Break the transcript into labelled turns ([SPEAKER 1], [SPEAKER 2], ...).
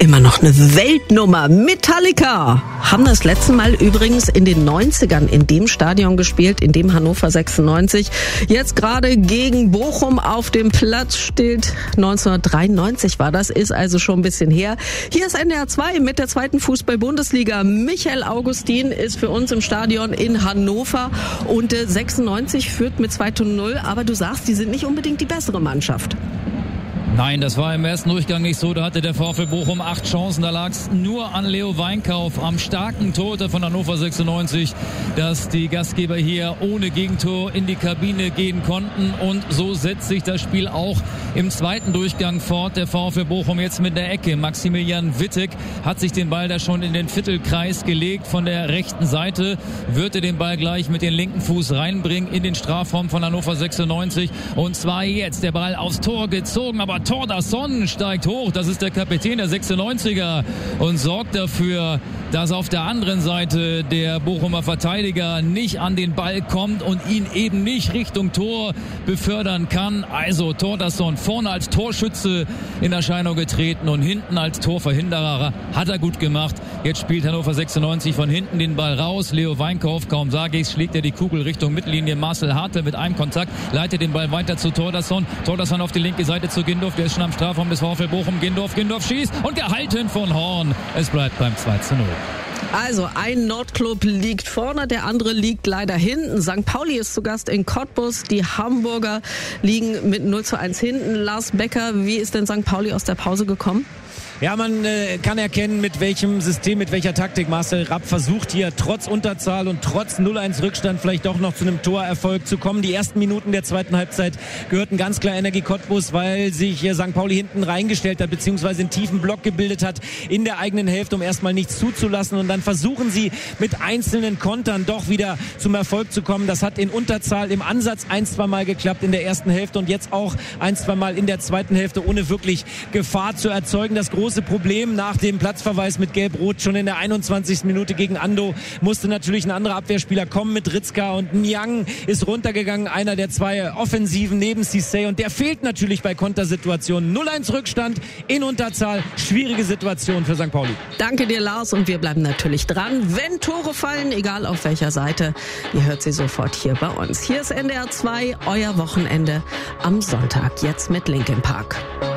[SPEAKER 1] Immer noch eine Weltnummer. Metallica haben das letzte Mal übrigens in den 90ern in dem Stadion gespielt, in dem Hannover 96 jetzt gerade gegen Bochum auf dem Platz steht. 1993 war das, ist also schon ein bisschen her. Hier ist NDR 2 mit der zweiten Fußball-Bundesliga. Michael Augustin ist für uns im Stadion in Hannover und 96 führt mit 2:0. Aber du sagst, die sind nicht unbedingt die bessere Mannschaft.
[SPEAKER 2] Nein, das war im ersten Durchgang nicht so. Da hatte der VfL Bochum 8 Chancen. Da lag es nur an Leo Weinkauf, am starken Torhüter von Hannover 96, dass die Gastgeber hier ohne Gegentor in die Kabine gehen konnten. Und so setzt sich das Spiel auch im zweiten Durchgang fort. Der VfL Bochum jetzt mit der Ecke. Maximilian Wittek hat sich den Ball da schon in den Viertelkreis gelegt von der rechten Seite. Würde den Ball gleich mit dem linken Fuß reinbringen in den Strafraum von Hannover 96. Und zwar jetzt der Ball aufs Tor gezogen, aber Thordarson steigt hoch, das ist der Kapitän der 96er und sorgt dafür, dass auf der anderen Seite der Bochumer Verteidiger nicht an den Ball kommt und ihn eben nicht Richtung Tor befördern kann. Also Thordarson vorne als Torschütze in Erscheinung getreten und hinten als Torverhinderer, hat er gut gemacht. Jetzt spielt Hannover 96 von hinten den Ball raus. Leo Weinkauf, kaum sage ich's, schlägt er die Kugel Richtung Mittellinie. Marcel Hartl mit einem Kontakt leitet den Ball weiter zu Thordarson. Thordarson auf die linke Seite zu Gindorf. Der ist schon am Strafraum des VfL Bochum. Gindorf schießt und gehalten von Horn. Es bleibt beim 2:0.
[SPEAKER 1] Also ein Nordclub liegt vorne, der andere liegt leider hinten. St. Pauli ist zu Gast in Cottbus. Die Hamburger liegen mit 0:1 hinten. Lars Becker, wie ist denn St. Pauli aus der Pause gekommen?
[SPEAKER 3] Ja, man kann erkennen, mit welchem System, mit welcher Taktik Marcel Rapp versucht hier trotz Unterzahl und trotz 0:1 Rückstand vielleicht doch noch zu einem Torerfolg zu kommen. Die ersten Minuten der zweiten Halbzeit gehörten ganz klar Energie Cottbus, weil sich St. Pauli hinten reingestellt hat, beziehungsweise einen tiefen Block gebildet hat in der eigenen Hälfte, um erstmal nichts zuzulassen. Und dann versuchen sie mit einzelnen Kontern doch wieder zum Erfolg zu kommen. Das hat in Unterzahl im Ansatz 1-2 Mal geklappt in der ersten Hälfte und jetzt auch 1-2 Mal in der zweiten Hälfte, ohne wirklich Gefahr zu erzeugen. Das große Problem nach dem Platzverweis mit Gelb-Rot schon in der 21. Minute gegen Ando musste natürlich ein anderer Abwehrspieler kommen mit Ritzka und Niang ist runtergegangen, einer der zwei Offensiven neben Cissé und der fehlt natürlich bei Kontersituationen. 0:1 Rückstand in Unterzahl, schwierige Situation für St. Pauli.
[SPEAKER 1] Danke dir, Lars, und wir bleiben natürlich dran. Wenn Tore fallen, egal auf welcher Seite, ihr hört sie sofort hier bei uns. Hier ist NDR 2, euer Wochenende am Sonntag, jetzt mit Linkin Park.